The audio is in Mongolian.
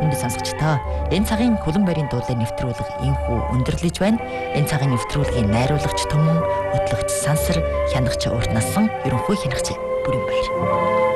хүнд сонсогчдоо энэ цагийн хөлөн барийн дуулыг нэвтрүүлэг инхүү өндөрлөж байна. Энэ цагийн нэвтрүүлгийн найруулагч Түмэн, хөтлөгч Сансар, хянагч Урт Насан, ерөнхий хянагч Бүрэн Баяр.